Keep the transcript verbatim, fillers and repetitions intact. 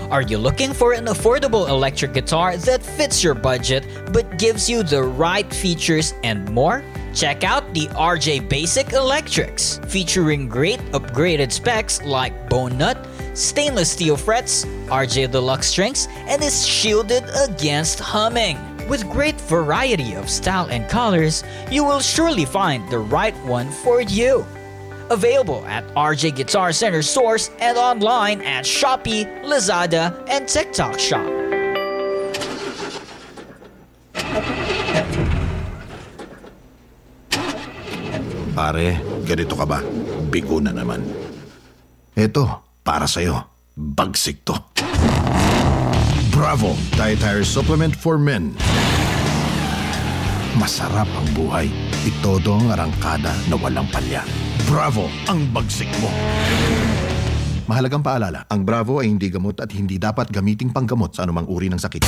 Are you looking for an affordable electric guitar that fits your budget but gives you the right features and more? Check out the R J Basic Electrics, featuring great upgraded specs like bone nut, stainless steel frets, R J Deluxe strings, and is shielded against humming. With great variety of style and colors, you will surely find the right one for you. Available at R J Guitar Center stores and online at Shopee, Lazada, and TikTok Shop. Pare, ganito ka ba? Bigo na naman. Eto, para sa'yo. Bagsik to. Bravo! Dietary Supplement for Men. Masarap ang buhay. Itodo ang arangkada na walang palya. Bravo! Ang bagsik mo. Mahalagang paalala, ang Bravo ay hindi gamot at hindi dapat gamiting panggamot sa anumang uri ng sakit.